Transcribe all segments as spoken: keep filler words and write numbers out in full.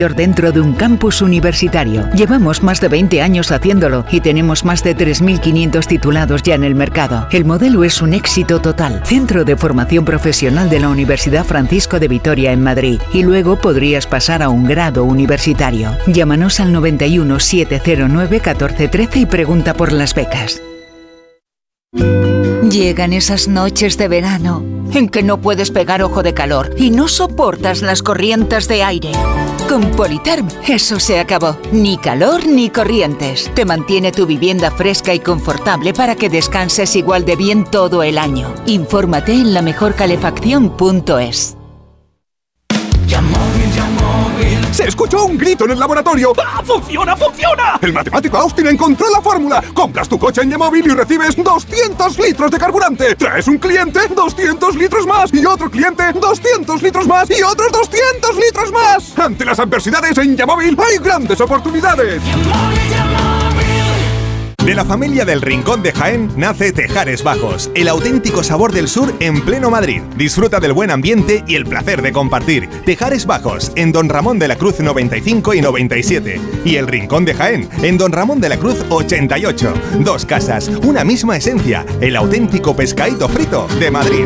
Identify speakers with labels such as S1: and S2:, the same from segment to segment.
S1: dentro de un campus universitario. Llevamos más de veinte años haciéndolo y tenemos más de tres mil quinientos titulados ya en el mercado. El modelo es un éxito total. Centro de formación profesional de la Universidad Francisco de Vitoria en Madrid. Y luego podrías pasar a un grado universitario. Llámanos al noventa y uno, setecientos nueve, catorce trece y pregunta por las becas.
S2: Llegan esas noches de verano en que no puedes pegar ojo de calor y no soportas las corrientes de aire. Con Politerm eso se acabó. Ni calor ni corrientes. Te mantiene tu vivienda fresca y confortable para que descanses igual de bien todo el año. Infórmate en la mejor calefacción punto es.
S3: ¡Se escuchó un grito en el laboratorio!
S4: ¡Ah, funciona, funciona!
S3: El matemático Austin encontró la fórmula. Compras tu coche en Yamóvil y recibes doscientos litros de carburante. Traes un cliente, doscientos litros más. Y otro cliente, doscientos litros más. Y otros doscientos litros más. Ante las adversidades en Yamóvil hay grandes oportunidades.
S5: De la familia del Rincón de Jaén nace Tejares Bajos, el auténtico sabor del sur en pleno Madrid. Disfruta del buen ambiente y el placer de compartir. Tejares Bajos, en Don Ramón de la Cruz noventa y cinco y noventa y siete. Y el Rincón de Jaén, en Don Ramón de la Cruz ochenta y ocho. Dos casas, una misma esencia, el auténtico pescadito frito de Madrid.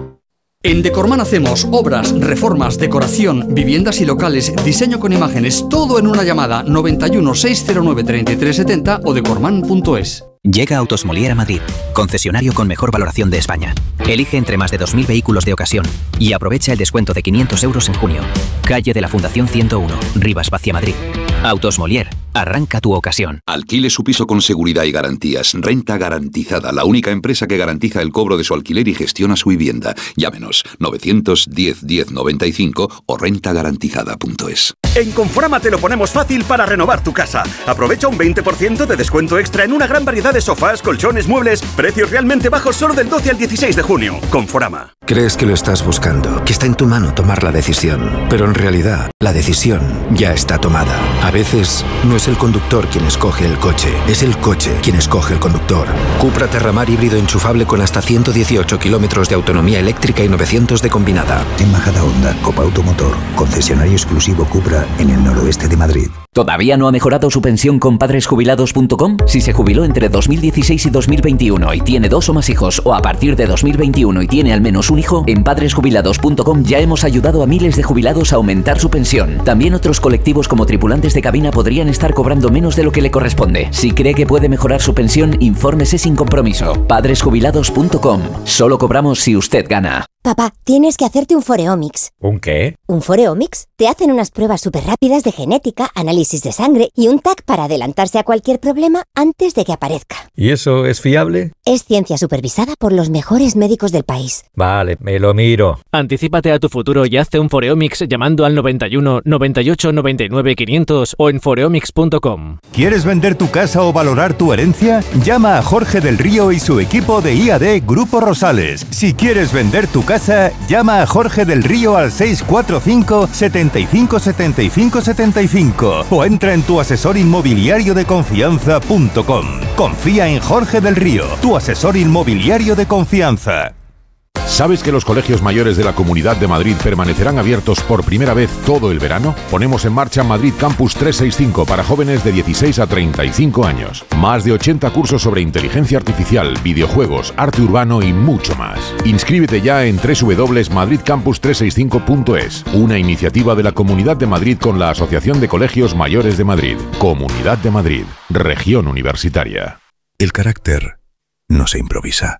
S6: En Decorman hacemos obras, reformas, decoración, viviendas y locales, diseño con imágenes, todo en una llamada noventa y uno, seiscientos nueve, treinta y tres setenta o decorman punto es.
S7: Llega Autos Molière a Madrid, concesionario con mejor valoración de España. Elige entre más de dos mil vehículos de ocasión y aprovecha el descuento de quinientos euros en junio. Calle de la Fundación ciento uno, Rivas Vacia, Madrid. Autos Molière, arranca tu ocasión.
S8: Alquile su piso con seguridad y garantías. Renta Garantizada, la única empresa que garantiza el cobro de su alquiler y gestiona su vivienda. Llámenos novecientos diez, diez noventa y cinco o renta garantizada punto es.
S4: En Conforama te lo ponemos fácil para renovar tu casa. Aprovecha un veinte por ciento de descuento extra en una gran variedad de sofás, colchones, muebles, precios realmente bajos solo del doce al dieciséis de junio. Conforama.
S9: Crees que lo estás buscando, que está en tu mano tomar la decisión, pero en realidad la decisión ya está tomada. A veces no es el conductor quien escoge el coche, es el coche quien escoge el conductor. Cupra Terramar híbrido enchufable con hasta ciento dieciocho kilómetros de autonomía eléctrica y novecientos de combinada.
S10: Embajada Honda, Copa Automotor, concesionario exclusivo Cupra en el noroeste de Madrid.
S7: ¿Todavía no ha mejorado su pensión con padres jubilados punto com? Si se jubiló entre dos mil dieciséis y dos mil veintiuno y tiene dos o más hijos, o a partir de dos mil veintiuno y tiene al menos un hijo, en padres jubilados punto com ya hemos ayudado a miles de jubilados a aumentar su pensión. También otros colectivos como tripulantes de cabina podrían estar cobrando menos de lo que le corresponde. Si cree que puede mejorar su pensión, infórmese sin compromiso. padres jubilados punto com. Solo cobramos si usted gana.
S11: Papá, tienes que hacerte un Foreomics.
S12: ¿Un qué?
S11: ¿Un Foreomics? Te hacen unas pruebas súper rápidas de genética, análisis de sangre y un T A C para adelantarse a cualquier problema antes de que aparezca.
S12: ¿Y eso es fiable?
S11: Es ciencia supervisada por los mejores médicos del país.
S12: Vale, me lo miro.
S13: Anticípate a tu futuro y hazte un Foreomics llamando al noventa y uno, noventa y ocho, noventa y nueve, quinientos o en foreomics punto com.
S14: ¿Quieres vender tu casa o valorar tu herencia? Llama a Jorge del Río y su equipo de I A D Grupo Rosales. Si quieres vender tu casa, Casa, llama a Jorge del Río al seis cuatro cinco, setenta y cinco, setenta y cinco, setenta y cinco o entra en tu asesor inmobiliario de confianza punto com. Confía en Jorge del Río, tu asesor inmobiliario de confianza.
S15: ¿Sabes que los colegios mayores de la Comunidad de Madrid permanecerán abiertos por primera vez todo el verano? Ponemos en marcha Madrid Campus trescientos sesenta y cinco para jóvenes de dieciséis a treinta y cinco años. Más de ochenta cursos sobre inteligencia artificial, videojuegos, arte urbano y mucho más. Inscríbete ya en doble u doble u doble u punto madrid campus trescientos sesenta y cinco punto es, una iniciativa de la Comunidad de Madrid con la Asociación de Colegios Mayores de Madrid. Comunidad de Madrid, región universitaria.
S10: El carácter no se improvisa.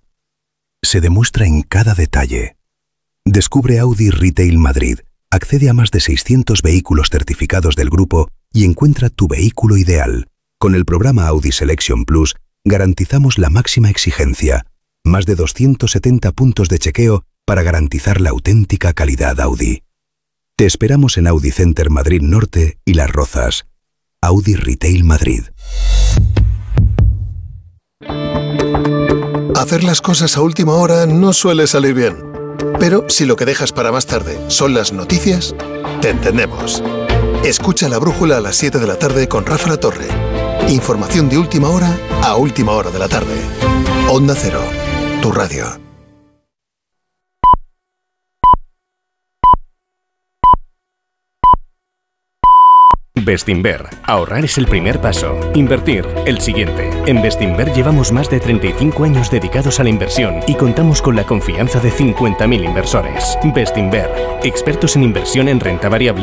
S10: Se demuestra en cada detalle. Descubre Audi Retail Madrid, accede a más de seiscientos vehículos certificados del grupo y encuentra tu vehículo ideal. Con el programa Audi Selection Plus garantizamos la máxima exigencia, más de doscientos setenta puntos de chequeo para garantizar la auténtica calidad Audi. Te esperamos en Audi Center Madrid Norte y Las Rozas. Audi Retail Madrid.
S16: Hacer las cosas a última hora no suele salir bien. Pero si lo que dejas para más tarde son las noticias, te entendemos. Escucha La Brújula a las siete de la tarde con Rafa La Torre. Información de última hora a última hora de la tarde. Onda Cero, tu radio.
S17: Bestinver. Ahorrar es el primer paso. Invertir, el siguiente. En Bestinver llevamos más de treinta y cinco años dedicados a la inversión y contamos con la confianza de cincuenta mil inversores. Bestinver, expertos en inversión en renta variable